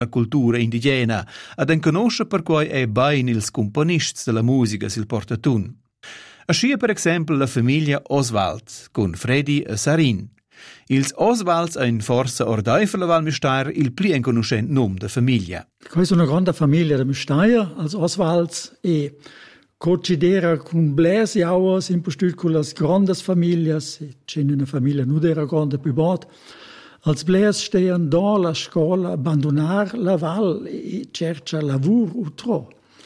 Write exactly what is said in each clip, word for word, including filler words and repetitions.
la cultura indigena, ad en conosce per quai è bain ils componists della musica sil portatun. Ascia per exempel la famiglia Oswald, con Freddy e Sarin. Ils Oswalds ein forza ordai per la Val Müstair il pli en conoscent nom de famiglia. Questa è una grande famiglia de Müstair, als Oswalds, e considera con bles jauers in postut con las grandes familias, c'è una famiglia non era grande più bot, als bles stean da la scuola abbandonar la Val e cerca lavur utro.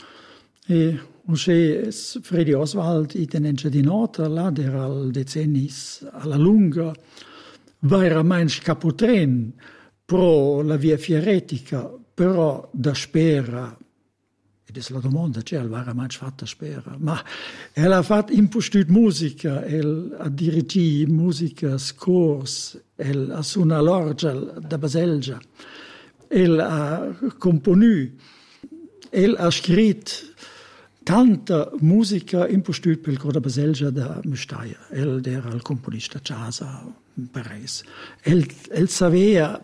E un c'è Freddy Oswald, i tenenza di nota, là era al decennis alla lunga, era mensch capotren pro la via fieretica, però da spera, ed è la domanda, c'è, era mensch fatta spera, ma el ha fatto impostut musica, el ha dirigi musica scors, el ha suonato l'orgel da Baselgia, el ha componu, el ha scritto tanta musica impostut pel cor da Baselgia da Müstair. El era il componista jazza in Paris. El, el savea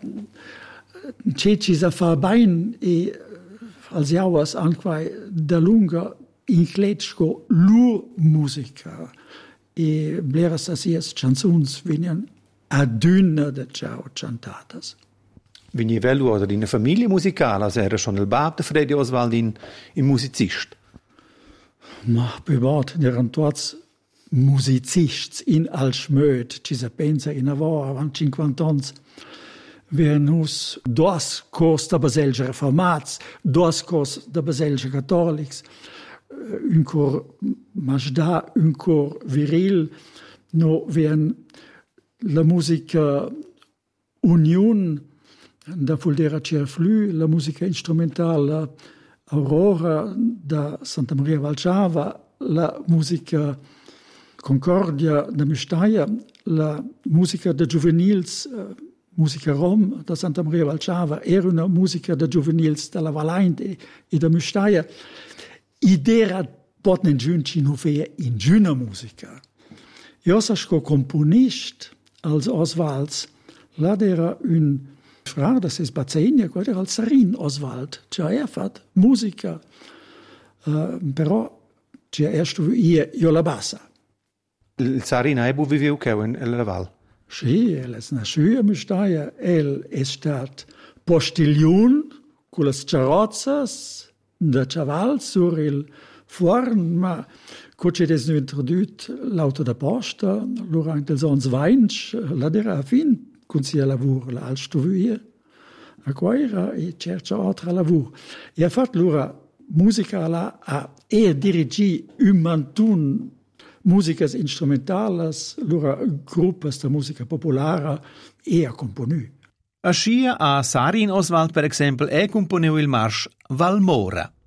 ceci sa fa bain e als jauas anquai da lunga incletschko lur musica e blera sasias chanzuns venian adüna da ciao cantatas. Vini velu oder in una famiglia musicale, also era schon il bab de Freddy Oswald in, in musicist. Ma privat, erano tutti musicisti in al schmöd, ci si pensa in avò, avanti cinquanta anni. Erano due corsi da Baselgia reformati, due corsi da Baselgia cattolici, un cor majda, un cor viril, no, erano la musica Union, da Fuldera Cerflù, la musica instrumentale Aurora da Santa Maria Valciava, la musica Concordia da Müstair, la musica da Juvenils, musica Rom da Santa Maria Valciava, era una musica da Juvenils dalla Valaint e, e da Müstair. Id era pot nen giunci no feia in giuna musica. Io sasco componist als Oswalds, la era un Fra, das ist Bazzenia, quello era il Sarin Oswald, cioè ha fatto musica, uh, però c'è erst io, io la bassa. Il Sarin ha ebu viviu che in la Val? Sì, el è nasciuto a Müstair, el è stato postilion con le carrozzas da caval sur il forn, ma quando c'è introdotto l'auto da posta, durante il ans Weinsch, la era fin con sia lavoro al stuvier a quaira e cerca altra lavoro e ha fatto lura musica la a e dirigi un mantun musicas instrumentales lura gruppas da musica popolare e ha componu. Ascia a Sarin Oswald per exempel e componu il marsch Valmora.